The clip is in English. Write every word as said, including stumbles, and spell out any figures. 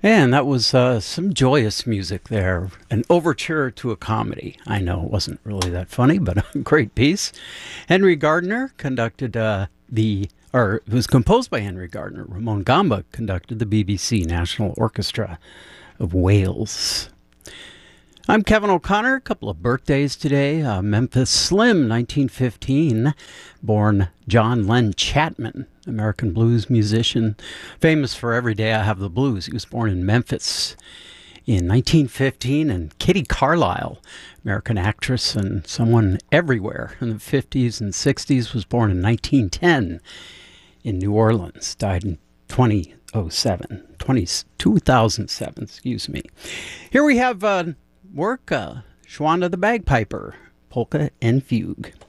And that was uh, some joyous music there. An overture to a comedy. I know it wasn't really that funny, but a great piece. Henry Gardner conducted uh, the, or it was composed by Henry Gardner. Ramon Gamba conducted the B B C National Orchestra of Wales. I'm Kevin O'Connor. A couple of birthdays today. Uh, Memphis Slim, nineteen fifteen, born John Len Chapman, American blues musician, famous for Every Day I Have the Blues. He was born in Memphis in nineteen fifteen. And Kitty Carlisle, American actress and someone everywhere in the fifties and sixties, was born in nineteen ten in New Orleans, died in two thousand seven, two thousand seven, excuse me. Here we have uh, work, uh, Shwanda the Bagpiper, Polka and Fugue.